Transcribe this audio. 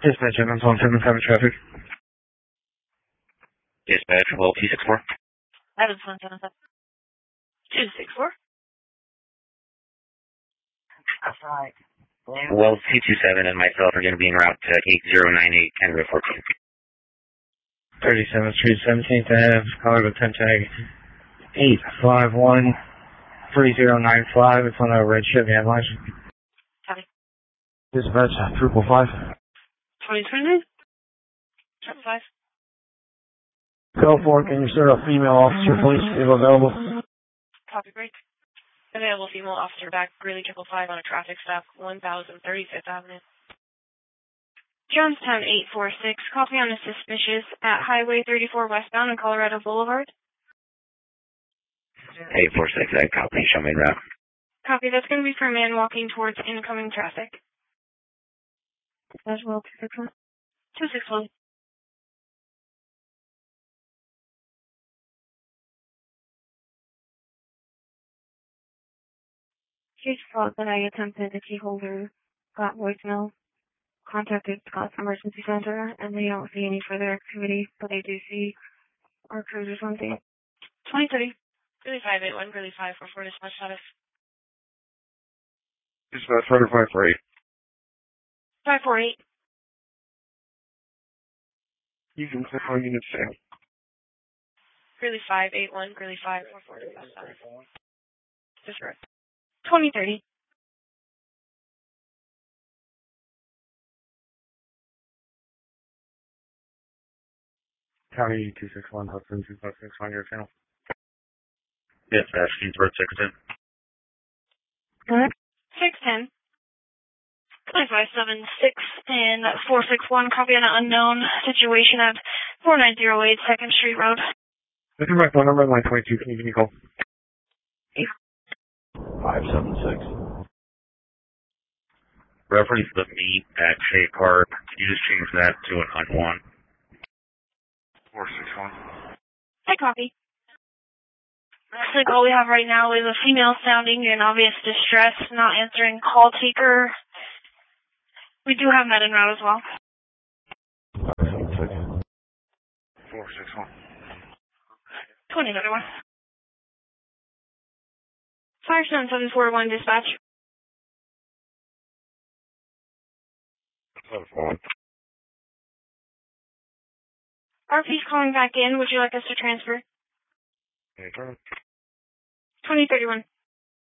Dispatch, I'm on 177 traffic. Dispatch, well, 264. Evans 177. 264. That's right. Well, 227 and myself are going to be en route to 8098 Kenwood 14. 37th Street, 17th Ave, Colorado 10 tag 8513095. It's on a red Chevy Avalanche. Copy. Dispatch, 555. 2029. 5. Go for it. Can you serve a female officer, please, if available? Copy break. Available female officer back, Greeley 555 on a traffic stop, 1035th Avenue. Jonestown 846, copy on a suspicious at Highway 34 westbound on Colorado Boulevard. 846, I copy, show me route. Copy, that's going to be for a man walking towards incoming traffic. As well, 261. 261. Case log that I attempted the key holder, got voicemail, contacted Scott's Emergency Center, and they don't see any further activity, but they do see our crews or something. 2030. Really 581, really 544 dispatch status. Dispatch, 548. 548. You can click on unit 6. Really 581, really 544 dispatch status. Just right. 2030. County 261, Hudson 256 on your channel. Dispatch, Kingsburg 610. Good. 610. 2576 and 461, copy on an unknown situation at 4908 2nd Street Road. This is my phone number, line 22. Can you give me a call? 576. Reference the meet at Shea Park. Can you just change that to an unwan? 461. Hi, copy. Looks like all we have right now is a female sounding in obvious distress, not answering call taker. We do have that en route as well. 461. 2031. 57741 dispatch. 741. RP's calling back in. Would you like us to transfer? Anytime. 2031.